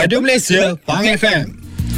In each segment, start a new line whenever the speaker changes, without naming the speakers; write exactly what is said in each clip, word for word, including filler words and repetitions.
Radio Malaysia Pahang F M.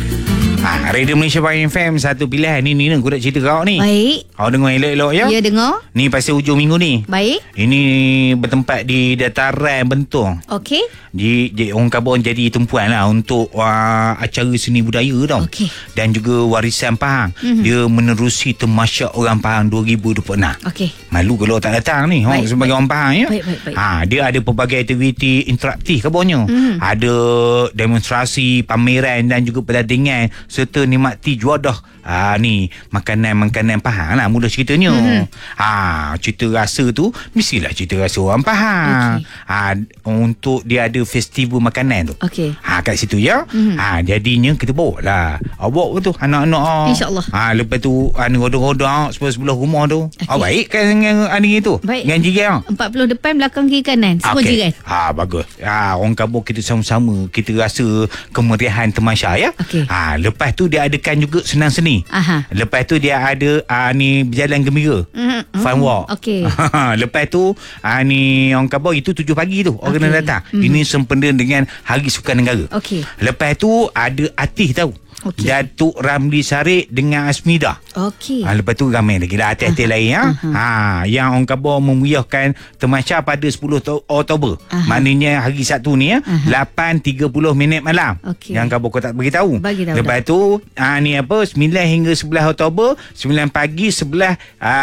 Ha, Radio Malaysia Pahang F M, satu pilihan ni. Ni aku nak cerita kau ni.
Baik.
Kau dengar elok-elok ya?
Ya, dengar.
Ni pasal hujung minggu ni.
Baik.
Ini bertempat di dataran Bentong.
Okey.
Di, di orang Kabon jadi tumpuan lah untuk uh, acara seni budaya tau.
Okey.
Dan juga warisan Pahang. Mm-hmm. Dia menerusi Temasyak Orang Pahang dua ribu dua puluh enam.
Okey.
Malu kalau tak datang ni. Baik, sebagai baik. Orang Pahang ya.
Baik, baik, baik.
Ha, dia ada pelbagai aktiviti interaktif Kabonnya. Mm. Ada demonstrasi, pameran dan juga pertandingan serta nikmati juadah. Ha, ni makanan-makanan Pahang lah mudah ceritanya. Mm-hmm. Ha, cerita rasa tu mestilah cerita rasa orang Pahang. Okay. Ha, untuk dia ada festival makanan tu.
Okey.
Ha, kat situ ya. Mm-hmm. Ha, jadinya kita bawa lah. Awak tu anak-anak.
InsyaAllah.
Ha, lepas tu anu rodong-rodong sebelah-sebelah rumah tu. Okay. Oh, baik kan dengan ani tu.
Baik.
Dengan jiran.
empat puluh depan, belakang, kiri, kanan. Semua
okay.
jiran.
Ha, bagus. Ha, orang Kabur kita sama-sama kita rasa kemeriahan Temasyak ya.
Okay.
Ha, lepas tu dia adakan juga senang seni.
Aha.
Lepas tu dia ada uh, ni berjalan gembira. Mm-hmm. Fun walk.
Okey.
Lepas tu uh, ni orang Kabur itu tujuh pagi tu orang okay. datang. Mm-hmm. Ini sempena dengan Hari Sukan Negara.
Okey.
Lepas tu ada artis tahu. Okay. Datuk Ramli Sarip dengan Asmida.
Okey.
Ha, lepas tu ramai lagi dah artis-artis lain ya. Uh-huh. Ha, yang orang Kabur memeriahkan Temasyak pada sepuluh Oktober. Uh-huh. Maknanya hari Sabtu ni ya, uh-huh. lapan tiga puluh minit malam. Okay. Yang Kabur kau tak beritahu.
Bagi tahu.
Lepas dah. tu ha, ni apa sembilan hingga sebelas Oktober, sembilan pagi sebelas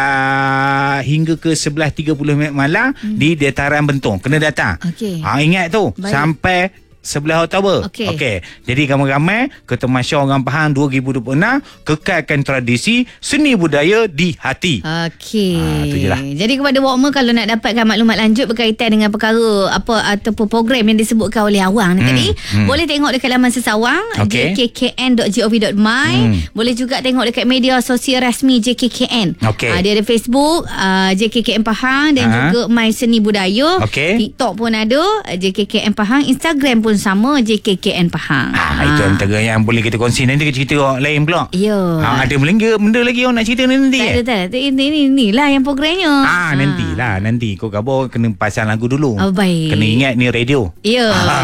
uh, hingga ke sebelas tiga puluh minit malam hmm. di dataran Bentong. Kena datang. Okay. Ha, ingat tu. Baik. Sampai sebelas Oktober. Okey. Okay. Jadi ramai-ramai ke Temasyak Orang Pahang dua ribu dua puluh enam, kekalkan tradisi seni budaya di hati.
Okey.
Ha, tu je lah.
Jadi kepada Wokmer, kalau nak dapatkan maklumat lanjut berkaitan dengan perkara apa ataupun program yang disebutkan oleh Awang ni hmm. tadi, hmm. boleh tengok dekat laman Sesawang
okay.
j k k n dot gov dot my. Hmm. Boleh juga tengok dekat media sosial rasmi J K K N.
Okay.
Ha, dia ada Facebook uh, J K K N Pahang dan uh-huh. juga My Seni Budaya. Okay. TikTok pun ada J K K N Pahang, Instagram pun sama J K K N Pahang.
Ha, ha. Itu antara yang boleh kita kongsi. Nanti kita cerita orang lain pula.
Ya.
Ha, ada benda, benda lagi orang nak cerita nanti.
Tak ada, tak ada. Ini, ini, inilah yang programnya.
Ha, ha. Nantilah. Nanti kau Kabur kena pasang lagu dulu.
Oh, baik.
Kena ingat ni radio.
Ya. Ha.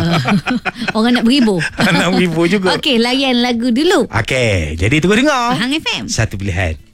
Orang nak beribu.
Nak beribu juga.
Okey, layan lagu dulu.
Okey. Jadi tunggu dengar.
Pahang F M.
Satu pilihan.